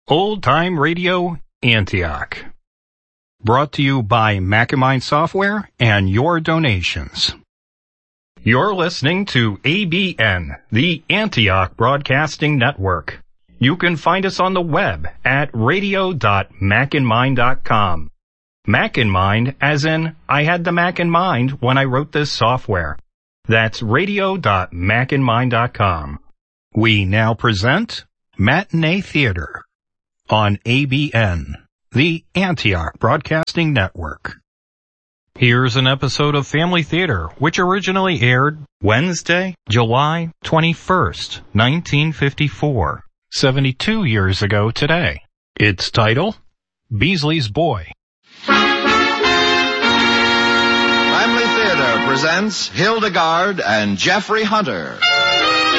Old Time Radio Antioch. Brought to you by Macamind Software and your donations. You're listening to ABN, the Antioch Broadcasting Network. You can find us on the web at radio.macinmind.com. Mac in mind, as in, I had the Mac in mind when I wrote this software. That's radio.macinmind.com. We now present Matinee Theater on ABN, the Antioch Broadcasting Network. Here's an episode of Family Theater, which originally aired Wednesday, July 21st, 1954, 72 years ago today. Its title, Beasley's Boy. Family Theater presents Hildegard and Jeffrey Hunter.